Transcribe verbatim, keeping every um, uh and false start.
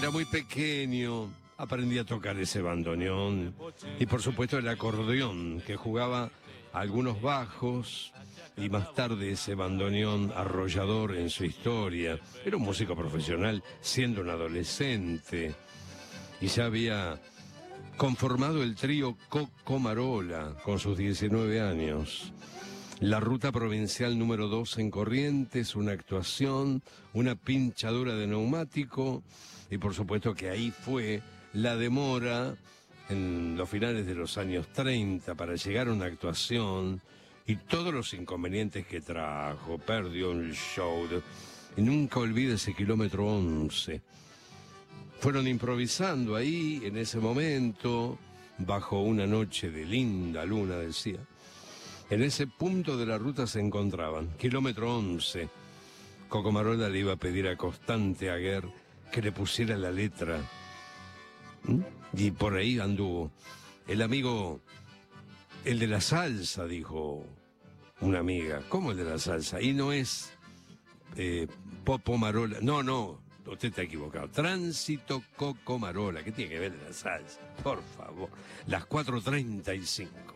Era muy pequeño, aprendí a tocar ese bandoneón y por supuesto el acordeón, que jugaba algunos bajos, y más tarde ese bandoneón arrollador en su historia. Era un músico profesional siendo un adolescente y ya había conformado el trío Coco Marola con sus diecinueve años. La ruta provincial número dos en Corrientes, una actuación, una pinchadura de neumático, y por supuesto que ahí fue la demora en los finales de los años treinta para llegar a una actuación y todos los inconvenientes que trajo. Perdió un show de, y nunca olvide ese kilómetro once. Fueron improvisando ahí en ese momento, bajo una noche de linda luna, decía. En ese punto de la ruta se encontraban, kilómetro once. Coco Marola le iba a pedir a Constante Aguer que le pusiera la letra. ¿Mm? Y por ahí anduvo. El amigo, el de la salsa, dijo una amiga. ¿Cómo el de la salsa? Y no es eh, Popo Marola. No, no, usted está equivocado. Tránsito Coco Marola. ¿Qué tiene que ver de la salsa? Por favor. Las cuatro treinta y cinco.